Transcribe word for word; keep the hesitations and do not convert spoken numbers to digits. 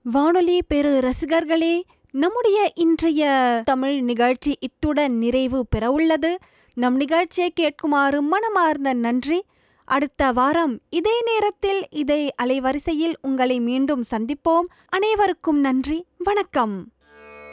வானொலி பெரு ரசிகர்களே, நம்முடைய இன்றைய தமிழ் நிகழ்ச்சி இத்துடன் நிறைவு பெறவுள்ளது. நம் நிகழ்ச்சியை கேட்குமாறு மனமார்ந்த நன்றி. அடுத்த வாரம் இதே நேரத்தில் இதே அலைவரிசையில் உங்களை மீண்டும் சந்திப்போம். அனைவருக்கும் நன்றி, வணக்கம்.